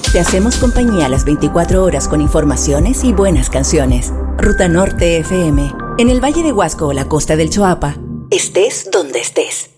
Te hacemos compañía las 24 horas con informaciones y buenas canciones. Ruta Norte FM. En el Valle de Huasco o la costa del Choapa. Estés donde estés.